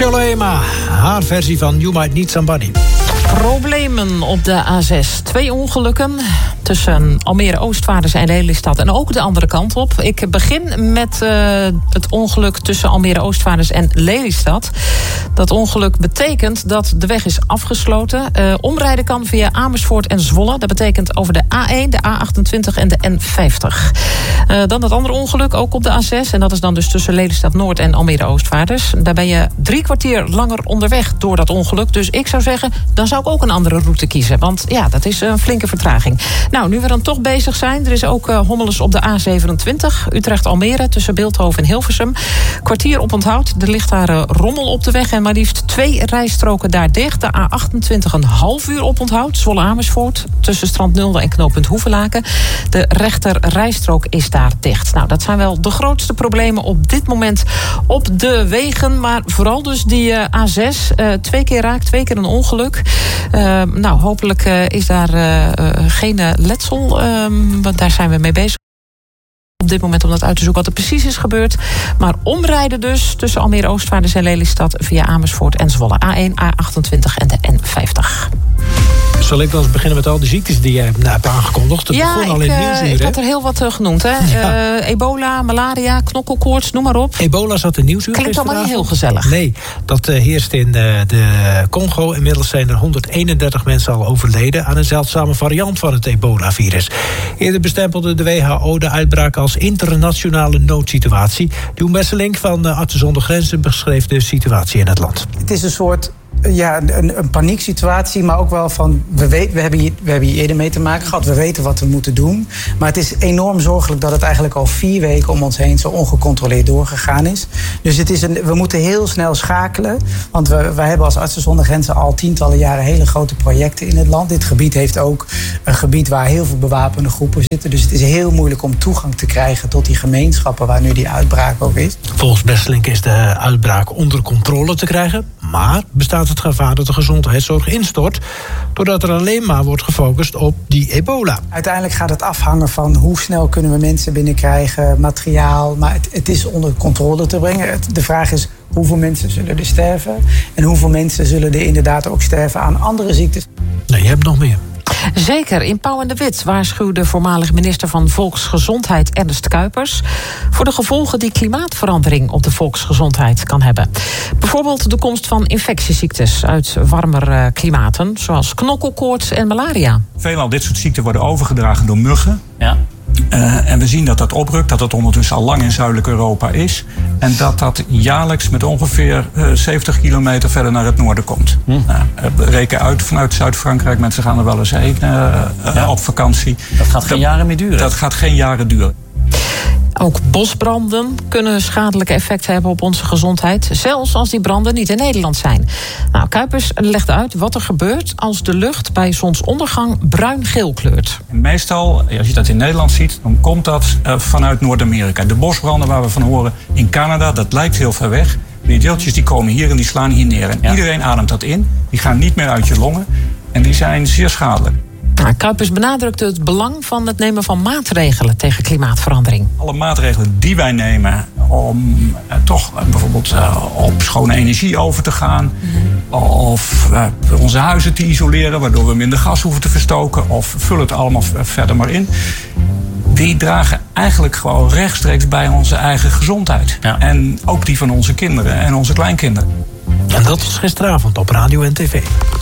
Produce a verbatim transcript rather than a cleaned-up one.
Cholema, haar versie van You Might Need Somebody. Problemen op de A zes. Twee ongelukken tussen Almere Oostvaarders en Lelystad. En ook de andere kant op. Ik begin met uh, het ongeluk tussen Almere Oostvaarders en Lelystad. Dat ongeluk betekent dat de weg is afgesloten. Uh, omrijden kan via Amersfoort en Zwolle. Dat betekent over de A één, de A achtentwintig en de N vijftig. Uh, dan het andere ongeluk, ook op de A zes. En dat is dan dus tussen Lelystad Noord en Almere Oostvaarders. Daar ben je drie kwartier langer onderweg door dat ongeluk. Dus ik zou zeggen, dan zou ik ook een andere route kiezen. Want ja, dat is een flinke vertraging. Nou, nu we dan toch bezig zijn. Er is ook uh, hommeles op de A zevenentwintig. Utrecht-Almere tussen Beeldhoven en Hilversum. Kwartier op onthoud. Er ligt daar uh, rommel op de weg. En maar liefst twee rijstroken daar dicht. De A achtentwintig een half uur op onthoud. Zwolle-Amersfoort tussen Strand Nulde en knooppunt Hoevelaken. De rechter rijstrook is daar dicht. Nou, dat zijn wel de grootste problemen op dit moment op de wegen. Maar vooral dus die uh, A zes. Uh, twee keer raak, twee keer een ongeluk. Uh, nou, hopelijk uh, is daar uh, uh, geen uh, letsel. Um, want daar zijn we mee bezig. Op dit moment om dat uit te zoeken wat er precies is gebeurd. Maar omrijden dus tussen Almere Oostvaarders en Lelystad via Amersfoort en Zwolle. A één, A achtentwintig en de N vijftig. Zal ik wel eens beginnen met al die ziektes die je hebt aangekondigd? Het ja, begon al ik, in Nieuwsuur, ik had er heel wat uh, genoemd. Hè? Ja. Uh, ebola, malaria, knokkelkoorts, noem maar op. Ebola zat in Nieuwsuur. Klinkt allemaal niet heel gezellig. Nee, dat uh, heerst in uh, de Congo. Inmiddels zijn er honderdeenendertig mensen al overleden aan een zeldzame variant van het ebola-virus. Eerder bestempelde de W H O de uitbraak als internationale noodsituatie. Doen Besselink van uh, Artsen zonder Grenzen beschreef de situatie in het land. Het is een soort ja, een, een panieksituatie, maar ook wel van we, weet, we, hebben hier, we hebben hier eerder mee te maken gehad. We weten wat we moeten doen. Maar het is enorm zorgelijk dat het eigenlijk al vier weken om ons heen zo ongecontroleerd doorgegaan is. Dus het is een, we moeten heel snel schakelen. Want we, we hebben als Artsen zonder Grenzen al tientallen jaren hele grote projecten in het land. Dit gebied heeft ook een gebied waar heel veel bewapende groepen zitten. Dus het is heel moeilijk om toegang te krijgen tot die gemeenschappen waar nu die uitbraak ook is. Volgens Besselink is de uitbraak onder controle te krijgen. Maar bestaat het gevaar dat de gezondheidszorg instort doordat er alleen maar wordt gefocust op die ebola. Uiteindelijk gaat het afhangen van hoe snel kunnen we mensen binnenkrijgen, materiaal. Maar het, het is onder controle te brengen. Het, de vraag is hoeveel mensen zullen er sterven en hoeveel mensen zullen er inderdaad ook sterven aan andere ziektes. Nee, je hebt nog meer. Zeker. In Pauw en de Wit waarschuwde voormalig minister van Volksgezondheid Ernst Kuipers voor de gevolgen die klimaatverandering op de volksgezondheid kan hebben. Bijvoorbeeld de komst van infectieziektes uit warmer klimaten, zoals knokkelkoorts en malaria. Veelal dit soort ziekten worden overgedragen door muggen. Ja. Uh, en we zien dat dat oprukt, dat dat ondertussen al lang in zuidelijk Europa is. En dat dat jaarlijks met ongeveer uh, zeventig kilometer verder naar het noorden komt. Hm. Uh, reken uit vanuit Zuid-Frankrijk, mensen gaan er wel eens heen uh, uh, ja. op vakantie. Dat gaat geen dat, jaren meer duren. Dat gaat geen jaren duren. Ook bosbranden kunnen schadelijke effecten hebben op onze gezondheid, zelfs als die branden niet in Nederland zijn. Nou, Kuipers legt uit wat er gebeurt als de lucht bij zonsondergang bruin-geel kleurt. En meestal, als je dat in Nederland ziet, dan komt dat uh, vanuit Noord-Amerika. De bosbranden waar we van horen in Canada, dat lijkt heel ver weg. Die deeltjes die komen hier en die slaan hier neer. En ja. iedereen ademt dat in. Die gaan niet meer uit je longen. En die zijn zeer schadelijk. Nou, Kuipers benadrukte het belang van het nemen van maatregelen tegen klimaatverandering. Alle maatregelen die wij nemen om eh, toch uh, bijvoorbeeld uh, op schone energie over te gaan. Mm-hmm. Of uh, onze huizen te isoleren, waardoor we minder gas hoeven te verstoken. Of vul het allemaal verder maar in. Die dragen eigenlijk gewoon rechtstreeks bij onze eigen gezondheid. Ja. En ook die van onze kinderen en onze kleinkinderen. En dat was gisteravond op radio en tv.